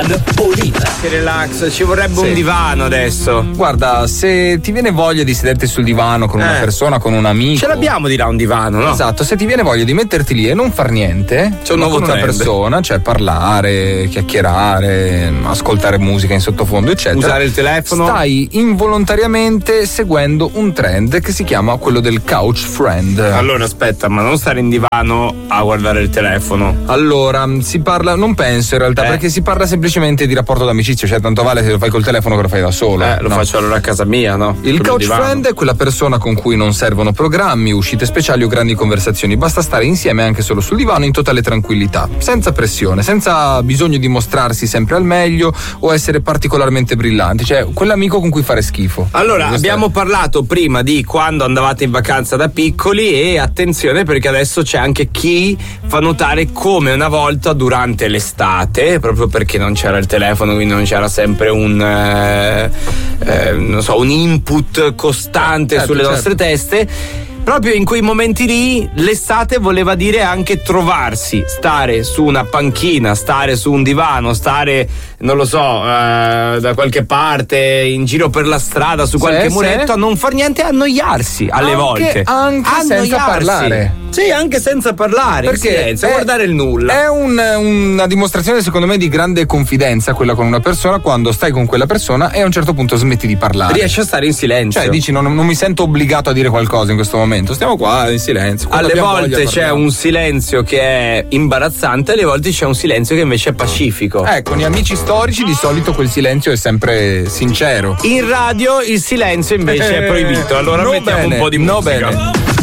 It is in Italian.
con Olina. Che relax, ci vorrebbe un divano adesso. Guarda, se ti viene voglia di sederti sul divano con una persona, con un amico. Ce l'abbiamo di là un divano, no? Esatto, se ti viene voglia di metterti lì e non far niente, c'è un nuovo con una trend. persona, cioè parlare, chiacchierare, ascoltare musica in sottofondo, eccetera. Usare il telefono. Stai involontariamente seguendo un trend che si chiama quello del couch friend. Allora aspetta, ma non stare in divano a guardare il telefono. Allora, si parla, non penso in realtà, perché si parla semplicemente di rapporto d'amicizia, cioè tanto vale se lo fai col telefono che lo fai da solo. Lo faccio allora a casa mia, no? Il couch friend è quella persona con cui non servono programmi, uscite speciali o grandi conversazioni, basta stare insieme anche solo sul divano in totale tranquillità, senza pressione, senza bisogno di mostrarsi sempre al meglio o essere particolarmente brillanti, cioè quell'amico con cui fare schifo. Allora, abbiamo parlato prima di quando andavate in vacanza da piccoli e attenzione perché adesso c'è anche chi fa notare come una volta durante l'estate, proprio perché non c'era il telefono, quindi non c'era sempre un input costante sulle nostre teste. Proprio in quei momenti lì l'estate voleva dire anche trovarsi, stare su una panchina, stare su un divano, stare, non lo so, da qualche parte, in giro per la strada, su qualche muretto, a non far niente, a annoiarsi alle volte. Anche senza parlare. Sì, anche senza parlare, perché senza guardare il nulla. È una dimostrazione secondo me di grande confidenza quella con una persona, quando stai con quella persona e a un certo punto smetti di parlare. Riesci a stare in silenzio. Cioè dici non mi sento obbligato a dire qualcosa in questo momento, stiamo qua in silenzio. Alle volte c'è un silenzio che è imbarazzante, alle volte c'è un silenzio che invece è pacifico. Con gli amici storici di solito quel silenzio è sempre sincero. In radio il silenzio invece è proibito, allora mettiamo un po' di musica. Bene.